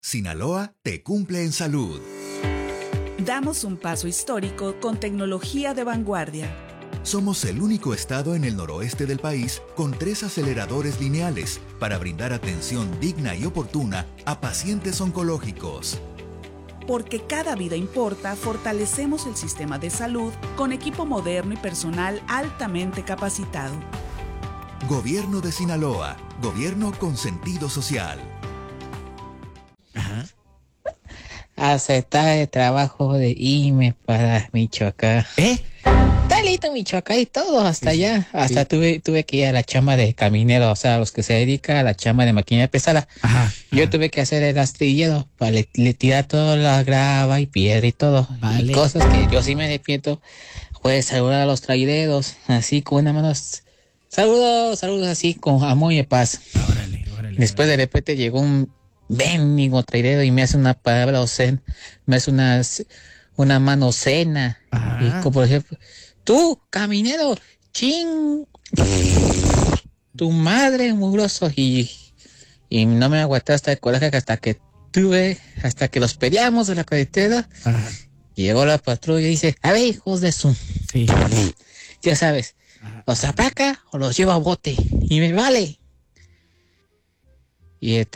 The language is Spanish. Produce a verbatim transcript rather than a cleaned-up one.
Sinaloa te cumple en salud. Damos un paso histórico con tecnología de vanguardia. Somos el único estado en el noroeste del país con tres aceleradores lineales para brindar atención digna y oportuna a pacientes oncológicos. Porque cada vida importa, fortalecemos el sistema de salud con equipo moderno y personal altamente capacitado. Gobierno de Sinaloa. Gobierno con sentido social. Ajá. Aceptar el trabajo de I M E para Michoacán. ¿Eh? Talito, Michoacán y todo, hasta Sí, allá. Hasta sí. tuve, tuve que ir a la chamba de caminero, o sea, los que se dedican a la chamba de maquinaria pesada. Ajá. Yo ajá. tuve que hacer el astillero para le, le tirar toda la grava y piedra y todo. Vale. Y cosas que yo sí me arrepiento. Fue saludar a los traileros, así con una mano. Saludos, saludos así, con amor y paz. Órale, órale. Después órale. de repente llegó un bendigo trailero y me hace una palabra obscena, me hace una, una mano cena. Ajá. Y como por ejemplo, tú, caminero, ching, tu madre, mugroso. Y, y no me aguanté hasta el coraje hasta que tuve, hasta que los peleamos de la carretera. Ajá. Llegó la patrulla y dice, a ver, hijos de su... Sí. Ya sabes, ¿los apaca o los lleva a bote? Y me vale. Y el